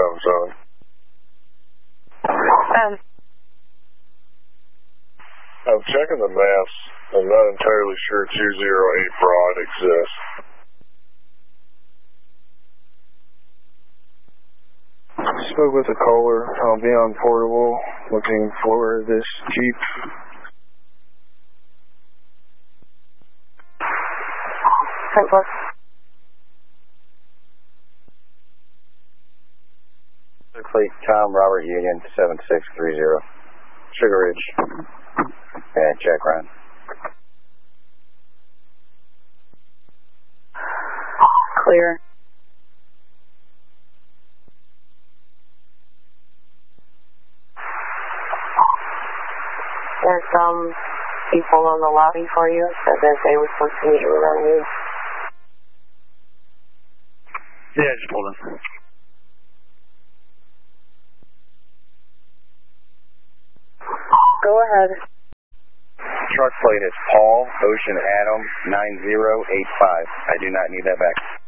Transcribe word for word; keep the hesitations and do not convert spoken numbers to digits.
time zone. Um, I'm checking the maps. I'm not entirely sure two oh eight Broad exists. Spoke with the caller. I'll be on portable looking for this Jeep. ten plus. Fleet Tom Robert Union seven six three zero. Sugar Ridge. And check run. Clear. There's some people on the lobby for you that said they were supposed to meet you around you. Yeah, just hold on. Go ahead. Truck plate is Paul Ocean Adam nine zero eight five. I do not need that back.